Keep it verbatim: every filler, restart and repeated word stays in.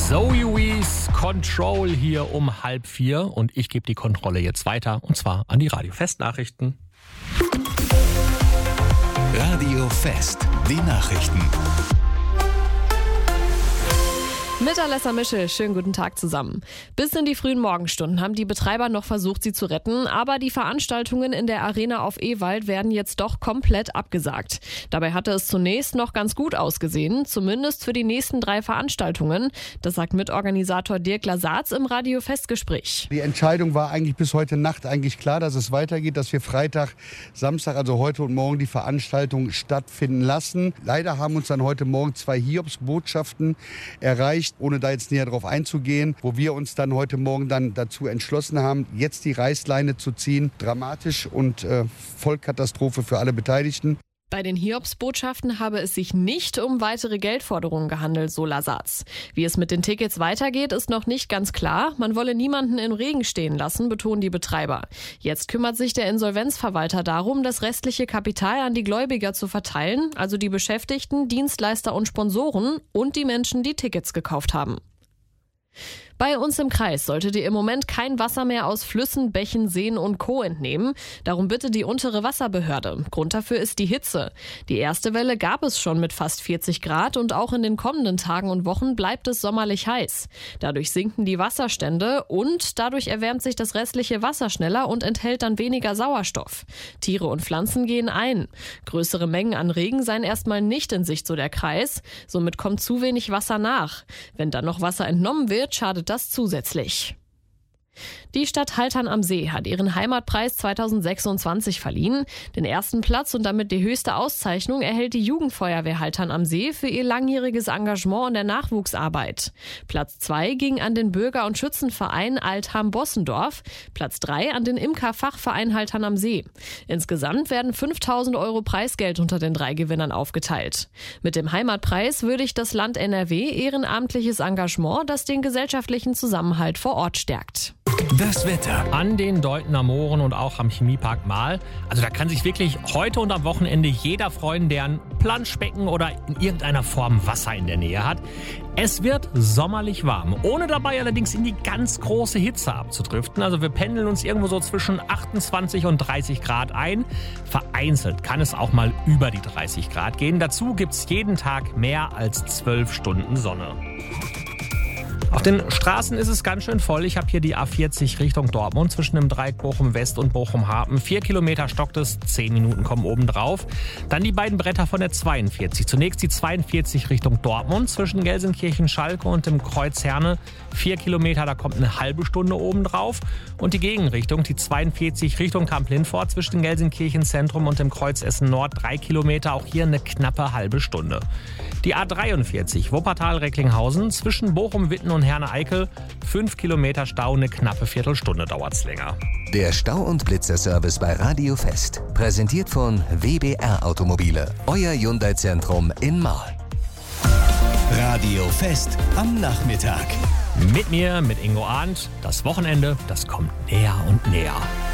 Zoe Wees Control hier um halb vier und ich gebe die Kontrolle jetzt weiter und zwar an die Radio Fest Nachrichten. Radio Fest, die Nachrichten. Mit Alessa Mischel, schönen guten Tag zusammen. Bis in die frühen Morgenstunden haben die Betreiber noch versucht, sie zu retten, aber die Veranstaltungen in der Arena auf Ewald werden jetzt doch komplett abgesagt. Dabei hatte es zunächst noch ganz gut ausgesehen, zumindest für die nächsten drei Veranstaltungen. Das sagt Mitorganisator Dirk Lasatz im Radio-Festgespräch. Die Entscheidung war eigentlich bis heute Nacht eigentlich klar, dass es weitergeht, dass wir Freitag, Samstag, also heute und morgen die Veranstaltung stattfinden lassen. Leider haben uns dann heute Morgen zwei Hiobsbotschaften erreicht, ohne da jetzt näher drauf einzugehen, wo wir uns dann heute Morgen dann dazu entschlossen haben, jetzt die Reißleine zu ziehen. Dramatisch und äh, Vollkatastrophe für alle Beteiligten. Bei den Hiobsbotschaften habe es sich nicht um weitere Geldforderungen gehandelt, so Lasatz. Wie es mit den Tickets weitergeht, ist noch nicht ganz klar. Man wolle niemanden im Regen stehen lassen, betonen die Betreiber. Jetzt kümmert sich der Insolvenzverwalter darum, das restliche Kapital an die Gläubiger zu verteilen, also die Beschäftigten, Dienstleister und Sponsoren und die Menschen, die Tickets gekauft haben. Bei uns im Kreis solltet ihr im Moment kein Wasser mehr aus Flüssen, Bächen, Seen und Co. entnehmen. Darum bitte die untere Wasserbehörde. Grund dafür ist die Hitze. Die erste Welle gab es schon mit fast vierzig Grad und auch in den kommenden Tagen und Wochen bleibt es sommerlich heiß. Dadurch sinken die Wasserstände und dadurch erwärmt sich das restliche Wasser schneller und enthält dann weniger Sauerstoff. Tiere und Pflanzen gehen ein. Größere Mengen an Regen seien erstmal nicht in Sicht, so der Kreis. Somit kommt zu wenig Wasser nach. Wenn dann noch Wasser entnommen wird, schadet das zusätzlich. Die Stadt Haltern am See hat ihren Heimatpreis zweitausendsechsundzwanzig verliehen. Den ersten Platz und damit die höchste Auszeichnung erhält die Jugendfeuerwehr Haltern am See für ihr langjähriges Engagement in der Nachwuchsarbeit. Platz zwei ging an den Bürger- und Schützenverein Altham-Bossendorf. Platz drei an den Imker-Fachverein Haltern am See. Insgesamt werden fünftausend Euro Preisgeld unter den drei Gewinnern aufgeteilt. Mit dem Heimatpreis würdigt das Land N R W ehrenamtliches Engagement, das den gesellschaftlichen Zusammenhalt vor Ort stärkt. Das Wetter. An den Deutener Mooren und auch am Chemiepark Mahl. Also da kann sich wirklich heute und am Wochenende jeder freuen, der ein Planschbecken oder in irgendeiner Form Wasser in der Nähe hat. Es wird sommerlich warm, ohne dabei allerdings in die ganz große Hitze abzudriften. Also wir pendeln uns irgendwo so zwischen achtundzwanzig und dreißig Grad ein. Vereinzelt kann es auch mal über die dreißig Grad gehen. Dazu gibt es jeden Tag mehr als zwölf Stunden Sonne. Auf den Straßen ist es ganz schön voll. Ich habe hier die A vierzig Richtung Dortmund zwischen dem Dreieck Bochum West und Bochum Hafen. Vier Kilometer stockt es, zehn Minuten kommen oben drauf. Dann die beiden Bretter von der zweiundvierzig. Zunächst die zweiundvierzig Richtung Dortmund zwischen Gelsenkirchen-Schalke und dem Kreuz Herne. Vier Kilometer, da kommt eine halbe Stunde oben drauf. Und die Gegenrichtung, die zweiundvierzig Richtung Kamp-Lindfort zwischen Gelsenkirchen-Zentrum und dem Kreuz Essen Nord. Drei Kilometer, auch hier eine knappe halbe Stunde. Die A dreiundvierzig Wuppertal-Recklinghausen zwischen Bochum-Witten und Herne-Eickel. Fünf Kilometer Stau, eine knappe Viertelstunde dauert's länger. Der Stau- und Blitzerservice bei Radio Fest. Präsentiert von W B R Automobile. Euer Hyundai-Zentrum in Mahl. Radio Fest am Nachmittag. Mit mir, mit Ingo Arndt. Das Wochenende, das kommt näher und näher.